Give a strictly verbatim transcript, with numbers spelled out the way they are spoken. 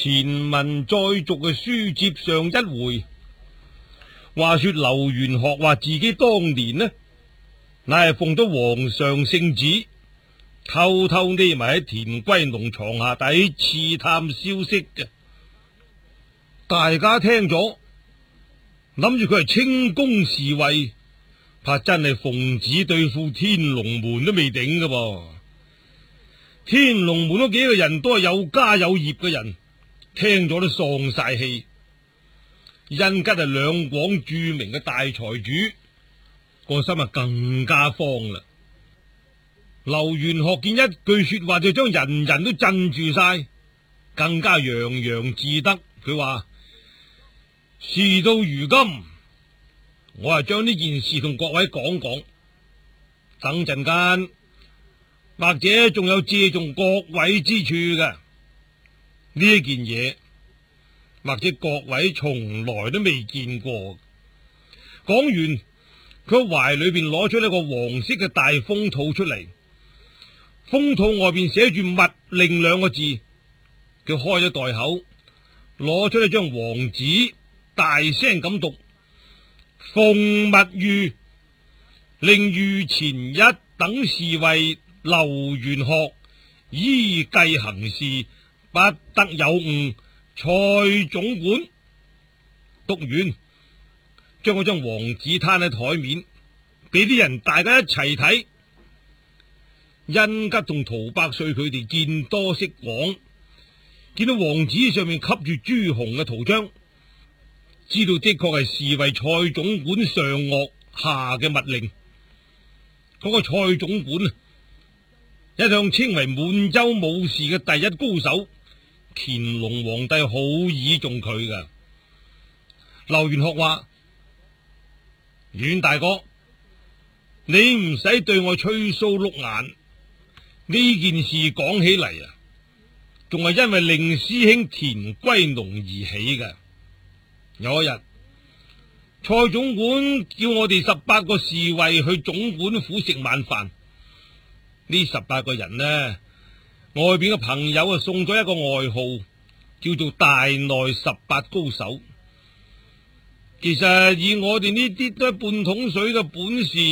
前文再續嘅書接上一回，話說劉玄學話自己當年呢，乃係奉咗皇上聖旨，偷偷匿埋喺田龜農床下底刺探消息嘅。大家聽咗，諗住佢係清宮侍衛，怕真係奉旨對付天龍門都未頂噶噃。天龍門嗰幾個人都係有家有業嘅人，聽咗都喪晒氣。恩吉係兩廣著名嘅大財主，個心啊更加慌啦。劉玄學見一句說話就將人人都鎮住晒，更加洋洋自得。佢話：事到如今，我係將呢件事同各位講講，等陣間或者仲有借重各位之處嘅。呢一件嘢，或者各位從來都未見過。講完，佢喺懷裏邊攞出一個黃色嘅大封套出嚟，封套外邊寫住密令兩個字。佢開咗袋口，攞出一張黃紙，大聲咁讀：奉密諭，令御前一等侍衛劉玄學依計行事，不得有誤。蔡總管。讀完，將嗰張黃紙攤喺台面，俾啲人大家一齊睇。恩吉同陶百歲佢哋見多識廣，見到黃紙上面刻住朱紅嘅圖章，知道的確係侍衛蔡總管上顎下嘅密令。嗰、那個蔡總管啊，一向稱為滿洲武士嘅第一高手，乾隆皇帝好倚重佢噶。劉玄學話：阮大哥，你唔使對我吹鬚碌眼，呢件事講起嚟啊，仲係因為令師兄田龜農而起嘅。有一日，蔡總管叫我哋十八個侍衛去總管府食晚飯。呢十八個人呢，外邊嘅朋友啊送咗一個外號，叫做大內十八高手。其實以我哋呢啲都係半桶水嘅本事，